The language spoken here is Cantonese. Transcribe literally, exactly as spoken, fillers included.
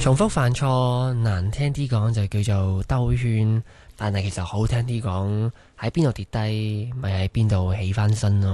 重複犯錯難聽啲講就叫做兜圈，但係其實好聽啲講喺邊度跌低，咪喺邊度起翻身咯。